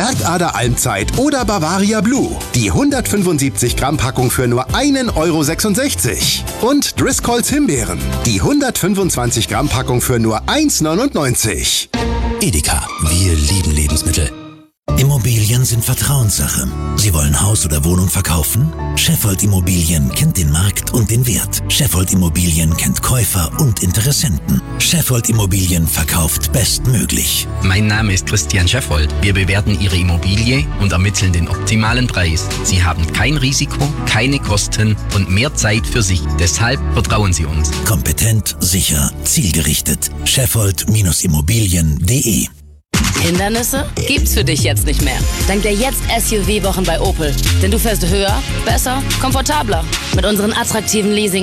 Bergader Almzeit oder Bavaria Blue. Die 175 Gramm Packung für nur 1,66 €. Und Driscolls Himbeeren. Die 125 Gramm Packung für nur 1,99 €. Edeka, wir lieben Lebensmittel. Immobilien sind Vertrauenssache. Sie wollen Haus oder Wohnung verkaufen? Scheffold Immobilien kennt den Markt und den Wert. Scheffold Immobilien kennt Käufer und Interessenten. Scheffold Immobilien verkauft bestmöglich. Mein Name ist Christian Scheffold. Wir bewerten Ihre Immobilie und ermitteln den optimalen Preis. Sie haben kein Risiko, keine Kosten und mehr Zeit für sich. Deshalb vertrauen Sie uns. Kompetent, sicher, zielgerichtet. Scheffold-Immobilien.de. Hindernisse gibt's für dich jetzt nicht mehr. Dank der Jetzt-SUV-Wochen bei Opel. Denn du fährst höher, besser, komfortabler. Mit unseren attraktiven Leasing-